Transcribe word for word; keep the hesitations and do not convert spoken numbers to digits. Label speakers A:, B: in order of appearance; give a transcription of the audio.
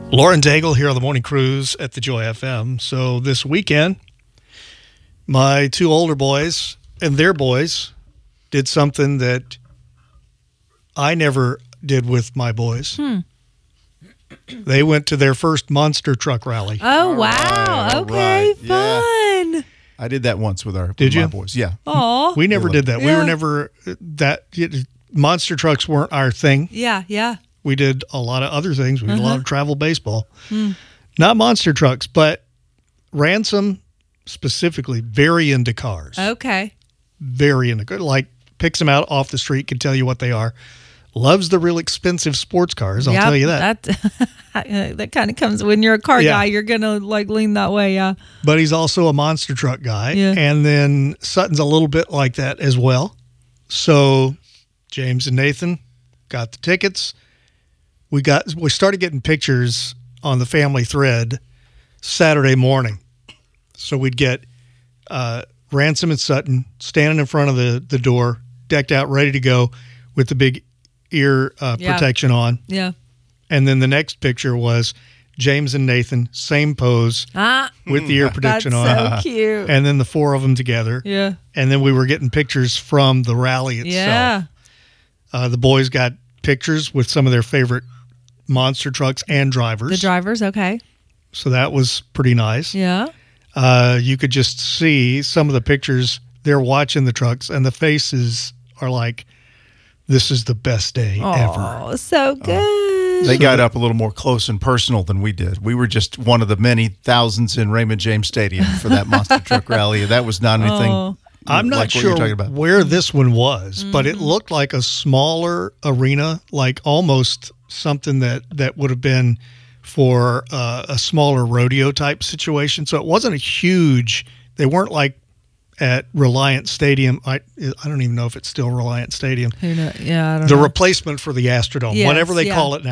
A: Lauren Daigle here on the Morning Cruise at the Joy F M. So this weekend, my two older boys and their boys did something that I never did with my boys.
B: Hmm.
A: They went to their first monster truck rally.
B: Oh,
C: All
B: wow.
C: right, all
B: Okay,
C: right. Yeah.
B: fun.
C: I did that once with our with
A: Did
C: my
A: you?
C: boys. Yeah.
B: Aw.
A: We never
C: Yeah.
A: did that. We
B: Yeah.
A: were never that monster trucks weren't our thing.
B: Yeah, yeah.
A: We did a lot of other things. We did a lot
B: Uh-huh.
A: of travel baseball.
B: Hmm.
A: Not monster trucks, but Ransom specifically very into cars.
B: Okay.
A: Very into cars. Like picks them out off the street, can tell you what they are. Loves the real expensive sports cars, I'll
B: Yep,
A: tell you that.
B: That, that kind of comes when you're a car
A: Yeah.
B: guy, you're going to like lean that way, yeah.
A: But he's also a monster truck guy.
B: Yeah.
A: And then Sutton's a little bit like that as well. So James and Nathan got the tickets. We got we started getting pictures on the family thread Saturday morning. So we'd get uh, Ransom and Sutton standing in front of the, the door, decked out, ready to go with the big ear uh,
B: Yeah.
A: protection on.
B: Yeah.
A: And then the next picture was James and Nathan, same pose
B: Ah,
A: with the ear
B: that's
A: protection
B: so
A: on.
B: cute.
A: And then the four of them together.
B: Yeah.
A: And then we were getting pictures from the rally itself.
B: Yeah.
A: Uh, the boys got pictures with some of their favorite monster trucks and drivers.
B: The drivers, okay.
A: So that was pretty nice.
B: Yeah.
A: Uh, you could just see some of the pictures. They're watching the trucks, and the faces are like, this is the best day ever.
B: Oh, so good.
C: They got up a little more close and personal than we did. We were just one of the many thousands in Raymond James Stadium for that monster truck rally. That was not anything.
B: Oh.
A: I'm not
C: like what
A: sure
C: you're talking about.
A: where this one was, but
B: Mm-hmm.
A: it looked like a smaller arena, like almost something that, that would have been for uh, a smaller rodeo type situation. So it wasn't a huge, they weren't like at Reliant Stadium. I I don't even know if it's still Reliant Stadium.
B: Who knows? Yeah, I don't
A: The
B: know.
A: replacement for the Astrodome,
B: Yes,
A: whatever they
B: yeah.
A: call it now.